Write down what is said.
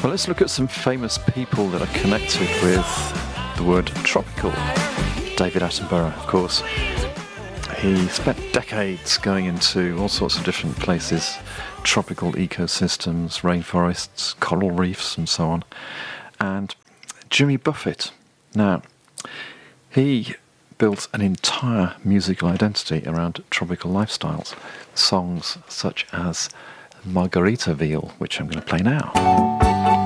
Well, let's look at some famous people that are connected with the word tropical. David Attenborough, of course. He spent decades going into all sorts of different places, tropical ecosystems, rainforests, coral reefs, and so on. And Jimmy Buffett, now, he built an entire musical identity around tropical lifestyles. Songs such as Margaritaville, which I'm going to play now.